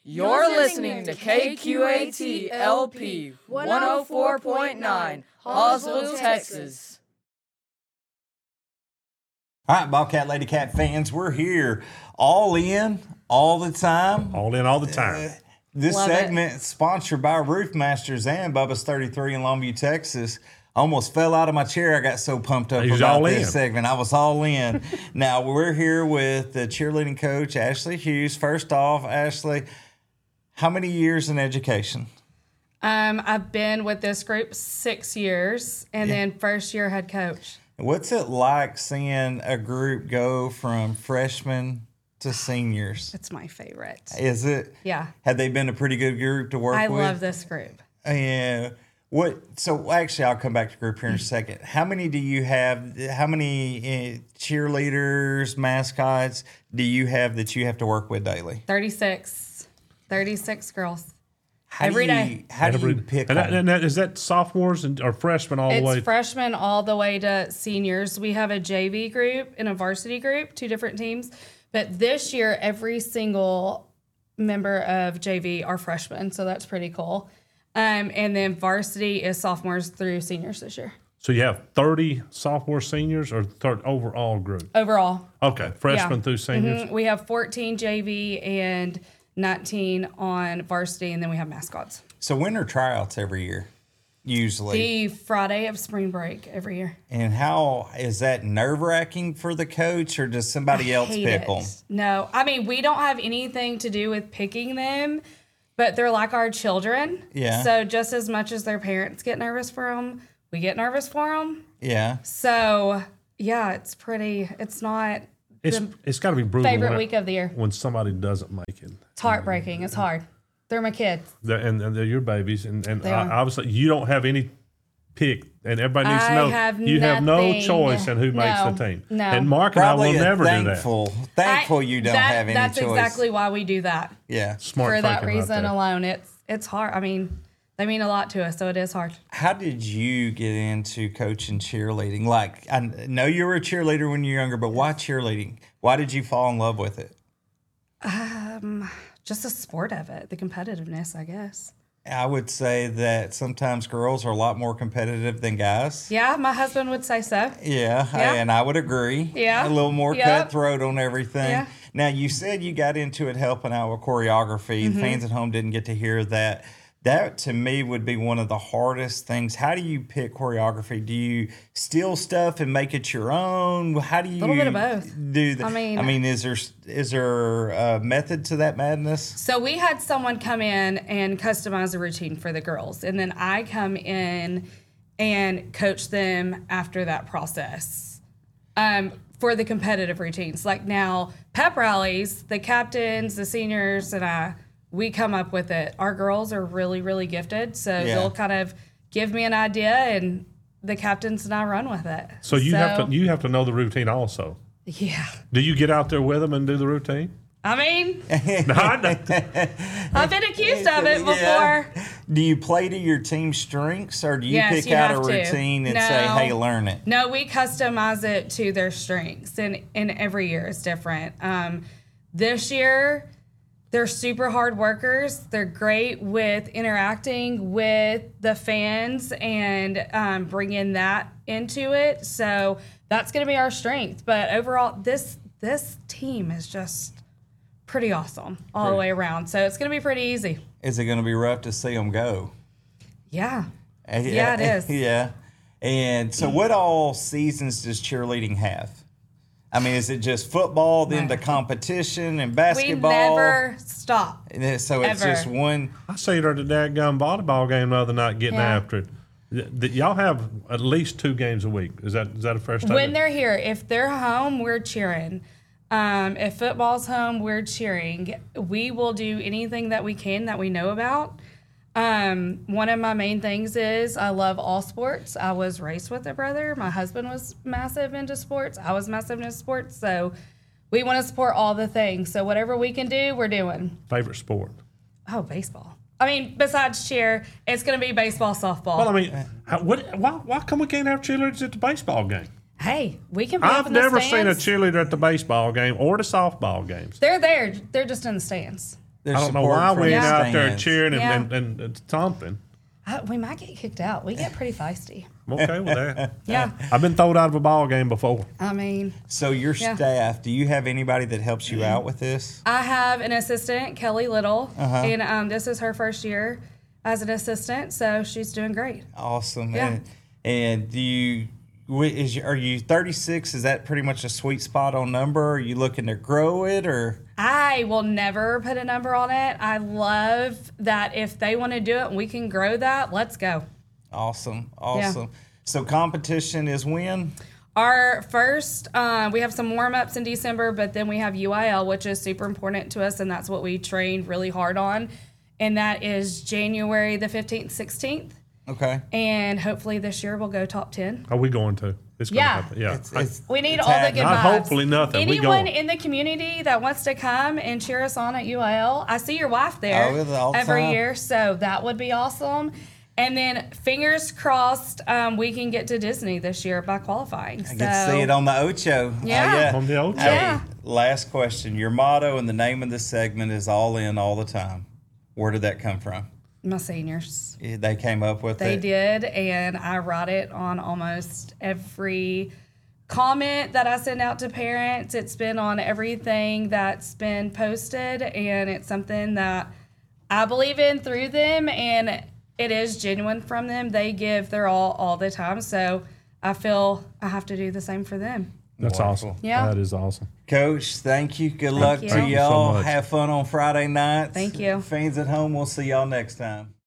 You're listening to KQAT LP 104.9, Hallsville, Texas. All right, Bobcat Lady Cat fans, we're here all in all the time. All in all the time. This segment is sponsored by Roof Masters and Bubba's 33 in Longview, Texas. I almost fell out of my chair. I got so pumped up about this segment. I was all in. Now, we're here with the cheerleading coach, Ashley Hughes. First off, Ashley, how many years in education? I've been with this group 6 years, and then first year head coach. What's it like seeing a group go from freshmen to seniors? It's my favorite. Is it? Yeah. Have they been a pretty good group to work with? I love this group. Yeah. So actually, I'll come back to group here in a second. How many do you have? How many cheerleaders, mascots do you have that you have to work with daily? 36 girls. How do you pick them? And is that sophomores or freshmen all the way? It's freshmen all the way to seniors. We have a JV group and a varsity group, 2 different teams. But this year, every single member of JV are freshmen, so that's pretty cool. And then varsity is sophomores through seniors this year. So you have 30 sophomore seniors or overall group? Overall. Okay, freshmen through seniors. Mm-hmm. We have 14 JV and 19 on varsity, and then we have mascots. So when are tryouts every year, usually? The Friday of spring break every year. And how is that nerve-wracking for the coach, or does somebody else pick them? No, I mean, we don't have anything to do with picking them, but they're like our children. Yeah. So just as much as their parents get nervous for them, we get nervous for them. Yeah. So, yeah, it's not... It's got to be brutal. Favorite week of the year. When somebody doesn't make it. It's heartbreaking. It's hard. They're my kids. And they're your babies. And are. obviously, you don't have any pick. And everybody needs to know you have no choice in who makes the team. No. And Mark and I will never do that. Thankful you don't have any choice. That's exactly why we do that. Yeah. Smart for that reason right alone. It's hard. I mean, they mean a lot to us, so it is hard. How did you get into coaching cheerleading? Like, I know you were a cheerleader when you were younger, but why cheerleading? Why did you fall in love with it? Just the sport of it, the competitiveness, I guess. I would say that sometimes girls are a lot more competitive than guys. Yeah, my husband would say so. Yeah. And I would agree. Yeah. A little more cutthroat on everything. Yeah. Now, you said you got into it helping out with choreography. Mm-hmm. The fans at home didn't get to hear that. That, to me, would be one of the hardest things. How do you pick choreography? Do you steal stuff and make it your own? How do you... A little bit of both. Do that? I mean, is there a method to that madness? So we had someone come in and customize a routine for the girls, and then I come in and coach them after that process for the competitive routines. Like now, pep rallies, the captains, the seniors, and we come up with it. Our girls are really, really gifted, so they'll kind of give me an idea, and the captains and I run with it. So you have to know the routine also. Yeah. Do you get out there with them and do the routine? I mean, No, I've been accused of it before. Yeah. Do you play to your team's strengths, or do you pick out a routine and say, hey, learn it? No, we customize it to their strengths, and every year is different. This year... They're super hard workers. They're great with interacting with the fans and bringing that into it. So that's going to be our strength. But overall, this team is just pretty awesome all the way around. So it's going to be pretty easy. Is it going to be rough to see them go? Yeah. Yeah, it is. Yeah. And so what all seasons does cheerleading have? I mean, is it just football, then the competition and basketball? We never stop. So it's just one. I see her at the dadgum volleyball game the other night getting after it. Y'all have at least 2 games a week. Is that a fair statement? When they're here, if they're home, we're cheering. If football's home, we're cheering. We will do anything that we can that we know about. One of my main things is I love all sports. I was raised with a brother. My husband was massive into sports. I was massive into sports. So we want to support all the things. So whatever we can do, we're doing. Favorite sport? Oh, baseball. I mean, besides cheer, it's going to be baseball, softball. Well, I mean, why come we can't have cheerleaders at the baseball game? Hey, we can be up I've in the never stands. seen a cheerleader at the baseball game or the softball games. They're there. They're just in the stands. There's I don't know support why from we ain't the out there stands. cheering Yeah. and stomping. We might get kicked out. We get pretty feisty. I'm okay with that. Yeah. I've been thrown out of a ball game before. I mean, So your Yeah. staff, do you have anybody that helps you out with this? I have an assistant, Kelly Little, and this is her first year as an assistant, so she's doing great. Awesome. Yeah. And do you are you 36? Is that pretty much a sweet spot on number? Are you looking to grow it or? I will never put a number on it. I love that if they want to do it and we can grow that, let's go. Awesome. So competition is when? Our first, we have some warm-ups in December, but then we have UIL, which is super important to us, and that's what we trained really hard on. And that is January the 15th, 16th. Okay. And hopefully this year we'll go top 10. Are we going to? It's going to Yeah. happen. Yeah. We need It's all the happening. good Not vibes. hopefully nothing. We Anyone going. in the community that wants to come and cheer us on at UIL, I see your wife there Oh, all the every time. year, so that would be awesome. And then fingers crossed, we can get to Disney this year by qualifying. I get to see it on the Ocho. Yeah. On the Ocho. Hey, Yeah. last question. Your motto and the name of this segment is all in all the time. Where did that come from? My seniors. They came up with They it. did, and I write it on almost every comment that I send out to parents. It's been on everything that's been posted, and it's something that I believe in through them, and it is genuine from them. They give their all the time, so I feel I have to do the same for them. That's Wonderful. awesome. Yeah. That is awesome. Coach, thank you. Good luck you. to Thank you so y'all. much. Have fun on Friday nights. Thank you. Fans at home, we'll see y'all next time.